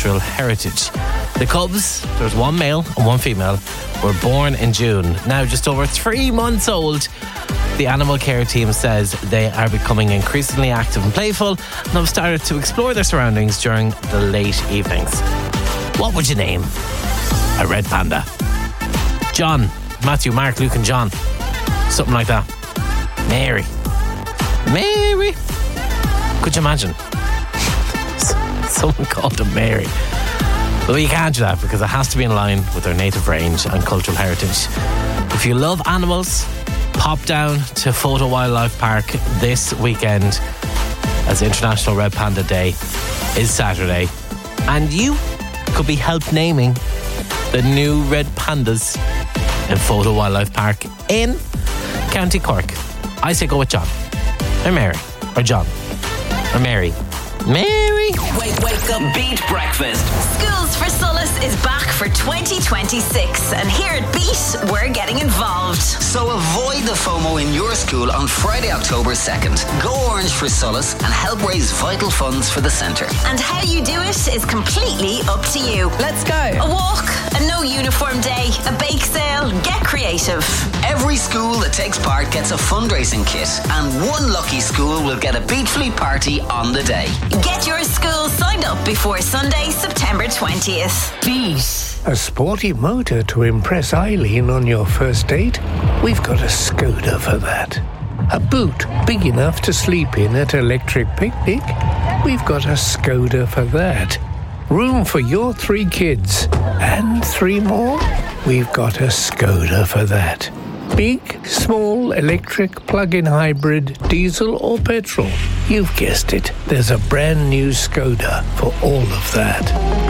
cultural heritage. The cubs, there's one male and one female, were born in June. Now just over 3 months old, the animal care team says they are becoming increasingly active and playful and have started to explore their surroundings during the late evenings. What would you name a red panda? John, Matthew, Mark, Luke and John. Something like that. Mary. Could you imagine? Someone called him Mary. But you can't do that because it has to be in line with their native range and cultural heritage. If you love animals, pop down to Photo Wildlife Park this weekend, as International Red Panda Day is Saturday. And you could be helped naming the new red pandas in Photo Wildlife Park in County Cork. I say go with John or Mary or John or Mary. Wake up, Beat Breakfast. Schools for Solace is back for 2026, and here at Beat, we're getting involved. So avoid the FOMO in your school on Friday, October 2nd. Go Orange for Solace and help raise vital funds for the centre. And how you do it is completely up to you. Let's go. A walk, a no uniform day, a bake sale, get creative. Every school that takes part gets a fundraising kit, and one lucky school will get a Beat Fleet party on the day. Get your school signed up before Sunday, September 20th. Beat. A sporty motor to impress Eileen on your first date? We've got a Skoda for that. A boot big enough to sleep in at Electric Picnic? We've got a Skoda for that. Room for your 3 kids and 3 more? We've got a Skoda for that. Big, small, electric, plug-in hybrid, diesel or petrol. You've guessed it. There's a brand new Skoda for all of that.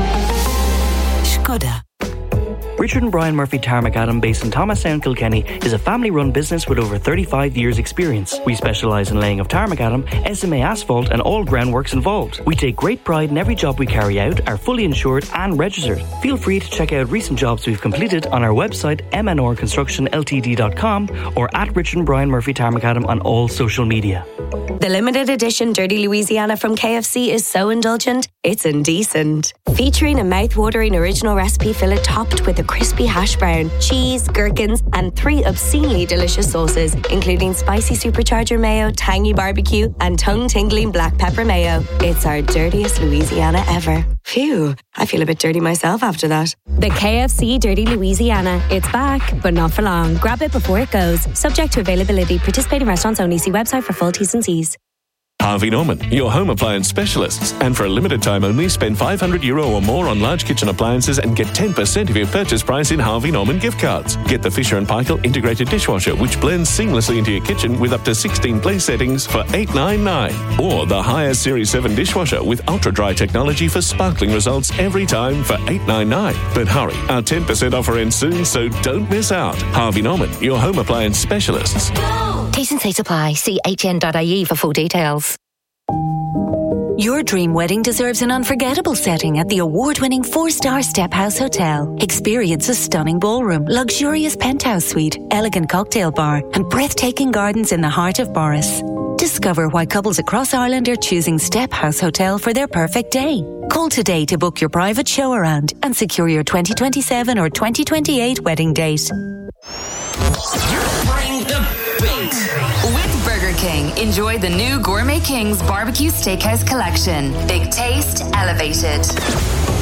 Skoda. Richard and Brian Murphy Tarmacadam, based in Thomastown, Kilkenny, is a family-run business with over 35 years' experience. We specialise in laying of tarmacadam, SMA asphalt and all groundworks involved. We take great pride in every job we carry out, are fully insured and registered. Feel free to check out recent jobs we've completed on our website mnrconstructionltd.com or at Richard and Brian Murphy Tarmacadam on all social media. The limited edition Dirty Louisiana from KFC is so indulgent, it's indecent. Featuring a mouth-watering original recipe fillet topped with a crispy hash brown, cheese, gherkins, and 3 obscenely delicious sauces, including spicy supercharger mayo, tangy barbecue, and tongue-tingling black pepper mayo. It's our dirtiest Louisiana ever. Phew, I feel a bit dirty myself after that. The KFC Dirty Louisiana. It's back, but not for long. Grab it before it goes. Subject to availability. Participating restaurants only. See website for full T's and C's. Harvey Norman, your home appliance specialists. And for a limited time only, spend €500 or more on large kitchen appliances and get 10% of your purchase price in Harvey Norman gift cards. Get the Fisher & Paykel integrated dishwasher, which blends seamlessly into your kitchen with up to 16 place settings for $899. Or the Haier Series 7 dishwasher with ultra-dry technology for sparkling results every time for $899. But hurry, our 10% offer ends soon, so don't miss out. Harvey Norman, your home appliance specialists. T's and C's apply. See hn.ie for full details. Your dream wedding deserves an unforgettable setting at the award-winning 4-star Step House Hotel. Experience a stunning ballroom, luxurious penthouse suite, elegant cocktail bar, and breathtaking gardens in the heart of Boris. Discover why couples across Ireland are choosing Step House Hotel for their perfect day. Call today to book your private show around and secure your 2027 or 2028 wedding date. Bring the beat. With Burger King, enjoy the new Gourmet King's Barbecue Steakhouse Collection. Big taste, elevated.